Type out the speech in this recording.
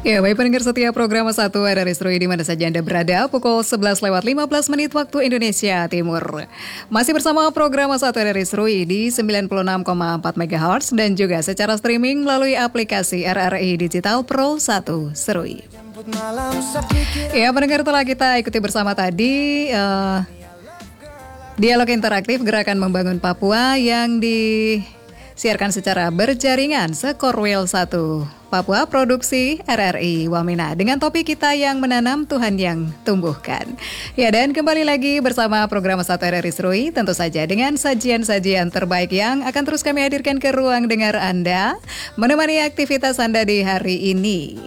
Ya, baik pendengar setia program 1 RRI Seruy di mana saja Anda berada, pukul 11:15 waktu Indonesia Timur. Masih bersama program 1 RRI Seruy di 96,4 MHz dan juga secara streaming melalui aplikasi RRI Digital Pro 1 Seruy. Ya, pendengar telah kita ikuti bersama tadi dialog interaktif Gerakan Membangun Papua yang disiarkan secara berjaringan Sekorwil 1 Papua Produksi RRI Wamena dengan topik kita yang menanam Tuhan yang tumbuhkan. Ya, dan kembali lagi bersama program 1 RRI Seruy, tentu saja dengan sajian-sajian terbaik yang akan terus kami hadirkan ke ruang dengar Anda, menemani aktivitas Anda di hari ini.